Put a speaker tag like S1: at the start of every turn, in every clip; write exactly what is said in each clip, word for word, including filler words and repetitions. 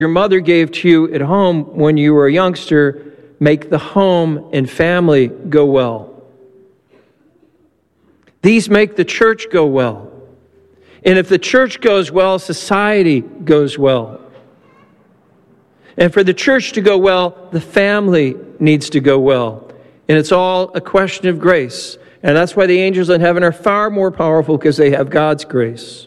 S1: your mother gave to you at home when you were a youngster make the home and family go well. These make the church go well. And if the church goes well, society goes well. And for the church to go well, the family needs to go well. And it's all a question of grace. And that's why the angels in heaven are far more powerful, because they have God's grace.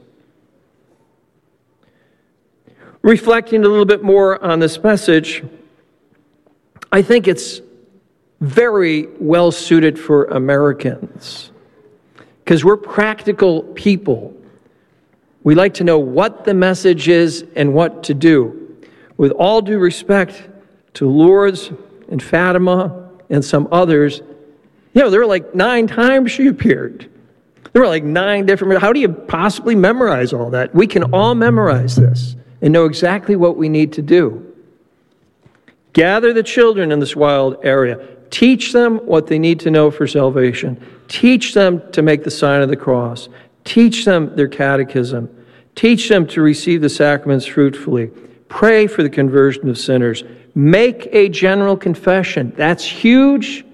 S1: Reflecting a little bit more on this message, I think it's very well suited for Americans, because we're practical people. We like to know what the message is and what to do. With all due respect to Lourdes and Fatima and some others, you know, there were like nine times she appeared. There were like nine different... How do you possibly memorize all that? We can all memorize this and know exactly what we need to do. Gather the children in this wild area. Teach them what they need to know for salvation. Teach them to make the sign of the cross. Teach them their catechism. Teach them to receive the sacraments fruitfully. Pray for the conversion of sinners. Make a general confession. That's huge.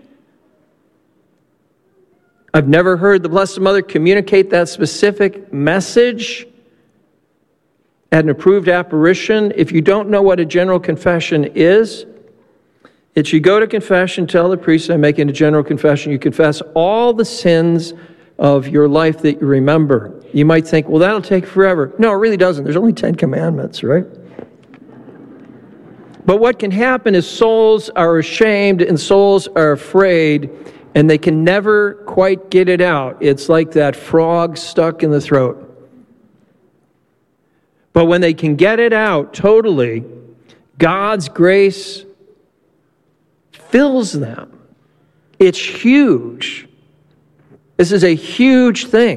S1: I've never heard the Blessed Mother communicate that specific message at an approved apparition. If you don't know what a general confession is, it's you go to confession, tell the priest, I'm making a general confession. You confess all the sins of your life that you remember. You might think, well, that'll take forever. No, it really doesn't. There's only Ten Commandments, right? But what can happen is souls are ashamed and souls are afraid, and they can never quite get it out. It's like that frog stuck in the throat. But when they can get it out totally, God's grace fills them. It's huge. This is a huge thing.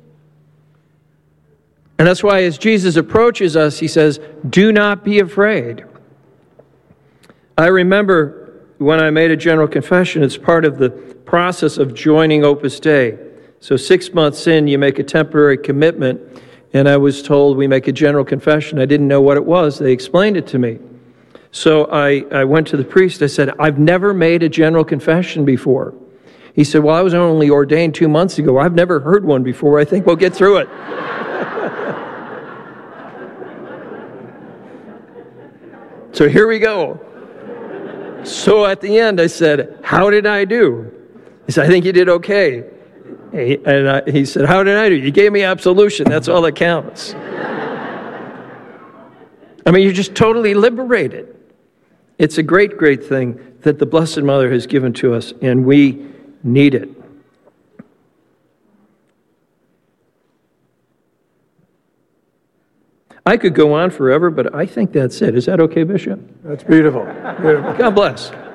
S1: And that's why as Jesus approaches us, he says, do not be afraid. I remember when I made a general confession, it's part of the process of joining Opus Dei. So six months in, you make a temporary commitment, and I was told we make a general confession. I didn't know what it was. They explained it to me. So I, I went to the priest. I said, I've never made a general confession before. He said, well, I was only ordained two months ago. I've never heard one before. I think we'll get through it. So here we go. So at the end, I said, how did I do? He said, I think you did okay. And I, he said, how did I do? You gave me absolution. That's all that counts. I mean, you're just totally liberated. It's a great, great thing that the Blessed Mother has given to us, and we need it. I could go on forever, but I think that's it. Is that okay, Bishop?
S2: That's beautiful. Beautiful.
S1: God bless.